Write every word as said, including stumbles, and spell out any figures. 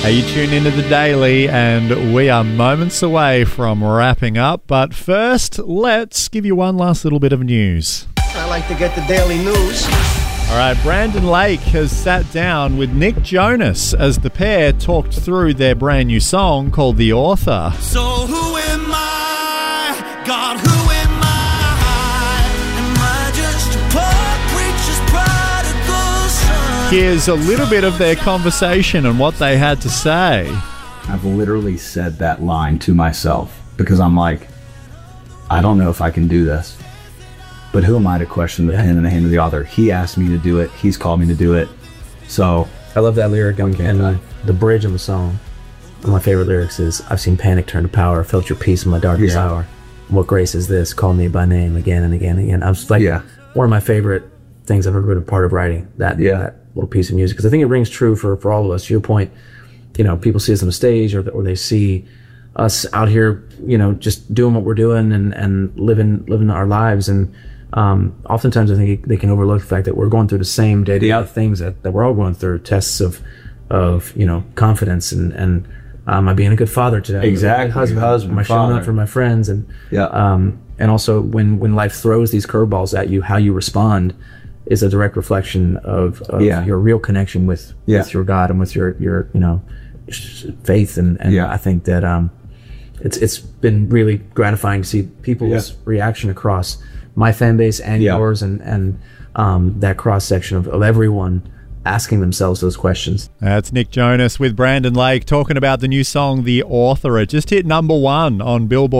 Hey, you tune into The Daily, and we are moments away from wrapping up. But first, let's give you one last little bit of news. I like to get the daily news. All right, Brandon Lake has sat down with Nick Jonas as the pair talked through their brand new song called The Author. So who am I? God, who am I? Am I just a poor preacher's prodigal son? Here's a little bit of their conversation and what they had to say. I've literally said that line to myself because I'm like, I don't know if I can do this. But who am I to question the pen in the hand of the author? He asked me to do it. He's called me to do it. So I love that lyric. And, and uh, the bridge of the song, one of my favorite lyrics is, I've seen panic turn to power, felt your peace in my darkest Yeah. hour. What grace is this? Call me by name again and again and again. I was like, Yeah. one of my favorite things I've ever been a part of writing, that, Yeah. that little piece of music. Because I think it rings true for, for all of us. To your point, you know, people see us on the stage or, or they see us out here, you know, just doing what we're doing and, and living, living our lives. And Um, oftentimes I think they can overlook the fact that we're going through the same day-to-day Yeah. things that, that we're all going through, tests of, of, you know, confidence and, and, um, am I being a good father today? Exactly. Husband, Husband, am I showing father. up for my friends? And, Yeah. um, and also when, when life throws these curveballs at you, how you respond is a direct reflection of, of Yeah. your real connection with, Yeah. with your God and with your, your, you know, faith. And, and Yeah. I think that, um, it's, it's been really gratifying to see people's Yeah. reaction across my fan base and Yeah. yours, and and um, that cross section of, of everyone asking themselves those questions. That's Nick Jonas with Brandon Lake talking about the new song The Author. It just hit number one on Billboard.